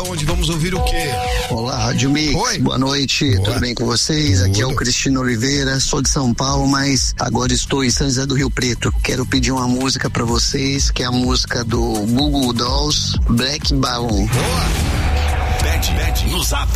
onde vamos ouvir o quê? Olá, Rádio Mix. Oi. Boa noite, tudo bem com vocês? Tudo. Aqui é o Cristino Oliveira, sou de São Paulo, mas agora estou em São José do Rio Preto. Quero pedir uma música pra vocês, que é a música do Google Dolls, Black Balloon. Boa! Bet no Zap.